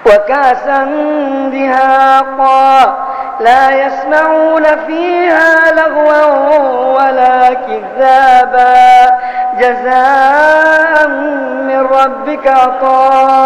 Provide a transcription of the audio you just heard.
وكأسا دهاقا لا يسمعون فيها لغوا ولا كذابا جزاء من ربك عطاء